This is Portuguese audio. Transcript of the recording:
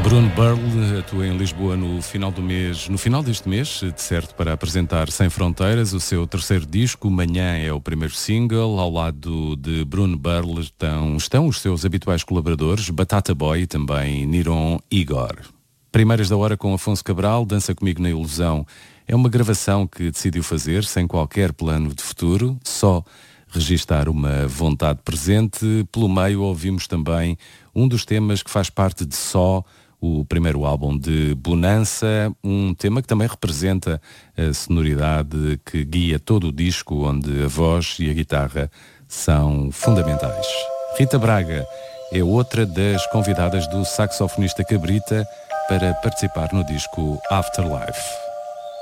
Bruno Burle atua em Lisboa no final deste mês, de certo, para apresentar Sem Fronteiras, o seu terceiro disco. Manhã é o primeiro single. Ao lado de Bruno Burle estão os seus habituais colaboradores, Batata Boy e também Niron Igor. Primeiras da hora com Afonso Cabral, Dança Comigo na Ilusão. É uma gravação que decidiu fazer sem qualquer plano de futuro, só registar uma vontade presente. Pelo meio ouvimos também um dos temas que faz parte de Só, o primeiro álbum de Bonança, um tema que também representa a sonoridade que guia todo o disco, onde a voz e a guitarra são fundamentais. Rita Braga é outra das convidadas do saxofonista Cabrita para participar no disco Afterlife.